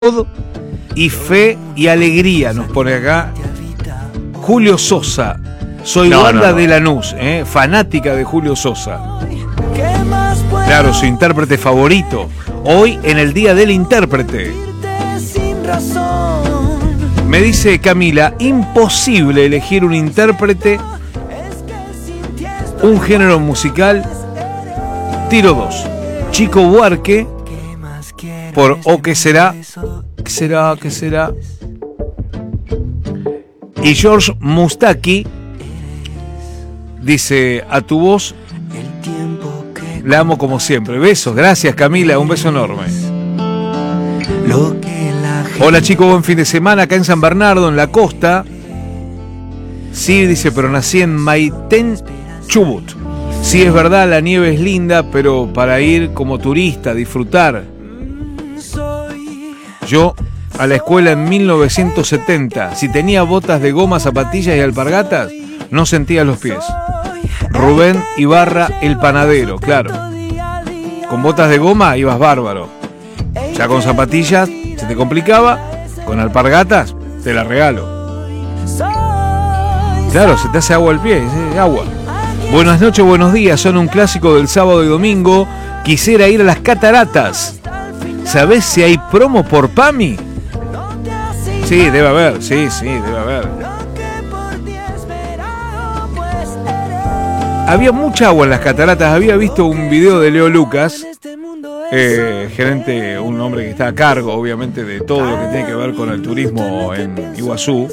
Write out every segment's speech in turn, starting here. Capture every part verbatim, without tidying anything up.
y fe y alegría, nos pone acá Julio Sosa. Soy no, Wanda no, no. de Lanús, ¿eh? Fanática de Julio Sosa. Claro, su intérprete favorito. Hoy en el Día del Intérprete. Me dice Camila, imposible elegir un intérprete, un género musical. Tiro dos. Chico Buarque por O que será, ¿qué será, qué será? Y George Mustaki dice, a tu voz la amo como siempre. Besos, gracias Camila, un beso enorme. Hola chicos, buen fin de semana acá en San Bernardo, en la costa. Sí, dice, pero nací en Maitén, Chubut. Sí, es verdad, la nieve es linda, pero para ir como turista, disfrutar. Yo a la escuela en mil novecientos setenta, si tenía botas de goma, zapatillas y alpargatas, no sentía los pies. Rubén Ibarra, el panadero, claro. Con botas de goma ibas bárbaro. Ya con zapatillas se te complicaba, con alpargatas te la regalo. Claro, se te hace agua al pie, es agua. Buenas noches, buenos días, son un clásico del sábado y domingo. Quisiera ir a las cataratas. ¿Sabés si hay promo por PAMI? Sí, debe haber, sí, sí, debe haber. Había mucha agua en las cataratas. Había visto un video de Leo Lucas, eh, gerente, un hombre que está a cargo, obviamente, de todo lo que tiene que ver con el turismo en Iguazú.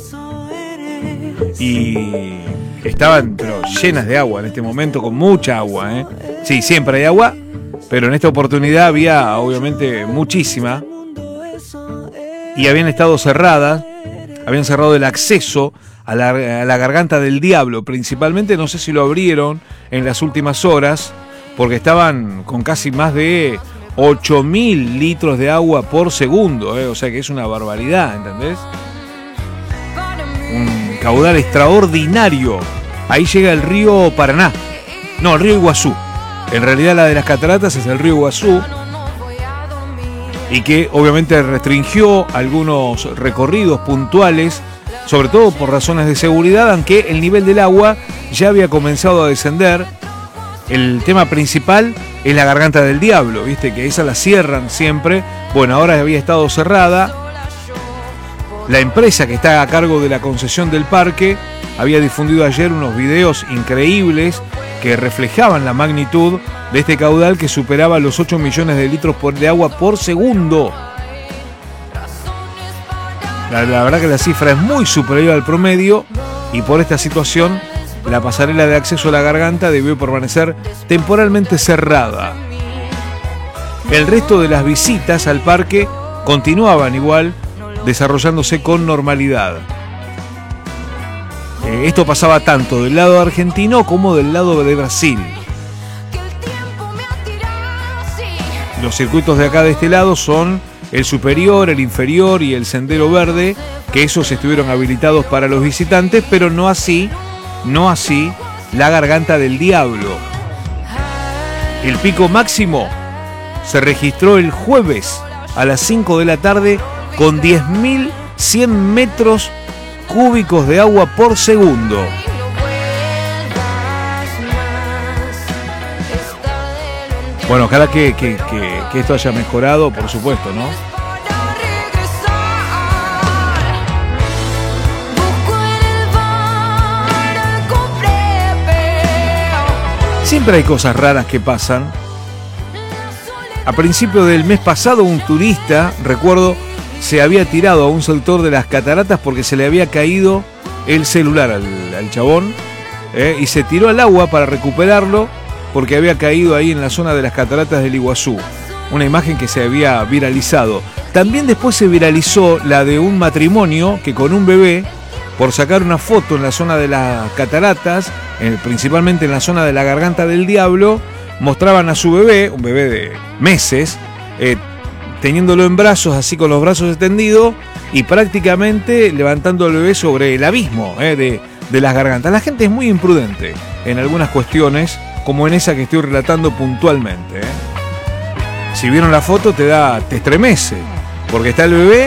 Y estaban pero llenas de agua en este momento, con mucha agua, ¿eh? Sí, siempre hay agua, pero en esta oportunidad había obviamente muchísima. Y habían estado cerradas, habían cerrado el acceso a la, a la Garganta del Diablo, principalmente. No sé si lo abrieron en las últimas horas, porque estaban con casi más de ocho mil litros de agua por segundo, ¿eh? O sea que es una barbaridad, ¿entendés? Un caudal extraordinario. Ahí llega el río Paraná, no, el río Iguazú. En realidad la de las cataratas es el río Iguazú, y que obviamente restringió algunos recorridos puntuales, sobre todo por razones de seguridad, aunque el nivel del agua ya había comenzado a descender. El tema principal es la Garganta del Diablo, viste que esa la cierran siempre. Bueno, ahora había estado cerrada. La empresa que está a cargo de la concesión del parque había difundido ayer unos videos increíbles que reflejaban la magnitud de este caudal, que superaba los ocho millones de litros de agua por segundo. La, la verdad que la cifra es muy superior al promedio, y por esta situación la pasarela de acceso a la garganta debió permanecer temporalmente cerrada. El resto de las visitas al parque continuaban igual, desarrollándose con normalidad. Eh, esto pasaba tanto del lado argentino como del lado de Brasil. Los circuitos de acá de este lado son el superior, el inferior y el sendero verde, que esos estuvieron habilitados para los visitantes, pero no así, no así la Garganta del Diablo. El pico máximo se registró el jueves a las cinco de la tarde con diez mil cien metros cúbicos de agua por segundo. Bueno, ojalá que, que, que, que esto haya mejorado, por supuesto, ¿no? Siempre hay cosas raras que pasan. A principios del mes pasado, un turista, recuerdo, se había tirado a un sector de las cataratas porque se le había caído el celular al, al chabón, ¿eh? Y se tiró al agua para recuperarlo, porque había caído ahí en la zona de las cataratas del Iguazú. Una imagen que se había viralizado. También después se viralizó la de un matrimonio que con un bebé, por sacar una foto en la zona de las cataratas, eh, principalmente en la zona de la Garganta del Diablo, mostraban a su bebé, un bebé de meses, eh, teniéndolo en brazos, así con los brazos extendidos, y prácticamente levantando al bebé sobre el abismo eh, de, de las gargantas. La gente es muy imprudente en algunas cuestiones, como en esa que estoy relatando puntualmente. ¿eh? Si vieron la foto, te da, te estremece. Porque está el bebé